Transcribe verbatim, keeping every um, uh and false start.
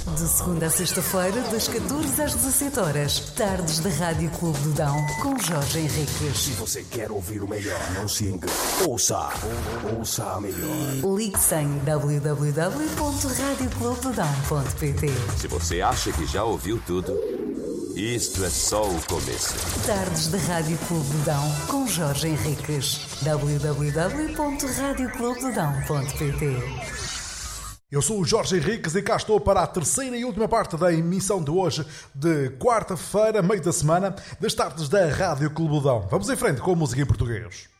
De segunda a sexta-feira, das catorze às dezassete horas. Tardes da Rádio Clube do Dão, com Jorge Henriques. Se você quer ouvir o melhor, não se engane. Ouça, ouça a melhor. Ligue-se em w w w ponto radio clube do dão ponto p t. Se você acha que já ouviu tudo, isto é só o começo. Tardes da Rádio Clube do Dão, com Jorge Henriques. w w w ponto radio clube do dão ponto p t. Eu sou o Jorge Henriques e cá estou para a terceira e última parte da emissão de hoje, de quarta-feira, meio da semana, das tardes da Rádio Clube do Dão. Vamos em frente com a música em português.